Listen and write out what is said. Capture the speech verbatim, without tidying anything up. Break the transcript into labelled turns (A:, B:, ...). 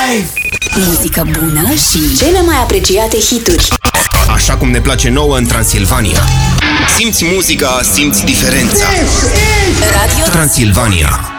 A: Live!
B: Muzică bună și cele mai apreciate hituri.
C: Așa cum ne place nouă în Transilvania. Simți muzica, simți diferența.
B: Radio
C: Transilvania.